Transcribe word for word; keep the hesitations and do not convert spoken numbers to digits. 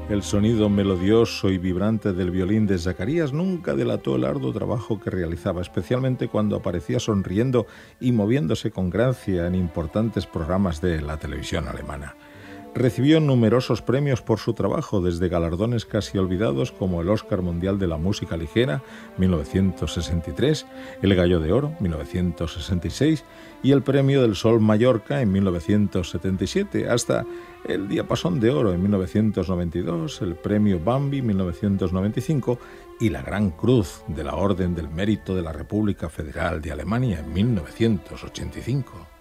El sonido melodioso y vibrante del violín de Zacarías nunca delató el arduo trabajo que realizaba, especialmente cuando aparecía sonriendo y moviéndose con gracia en importantes programas de la televisión alemana. Recibió numerosos premios por su trabajo, desde galardones casi olvidados como el Oscar Mundial de la Música Ligera, mil novecientos sesenta y tres, el Gallo de Oro, mil novecientos sesenta y seis, y el Premio del Sol Mallorca en mil novecientos setenta y siete, hasta el Diapasón de Oro en mil novecientos noventa y dos, el Premio Bambi en mil novecientos noventa y cinco y la Gran Cruz de la Orden del Mérito de la República Federal de Alemania en mil novecientos ochenta y cinco.